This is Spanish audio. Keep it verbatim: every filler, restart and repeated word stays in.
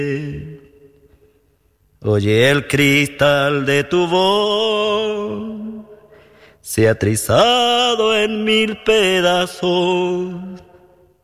Oye, el cristal de tu voz se ha trizado en mil pedazos.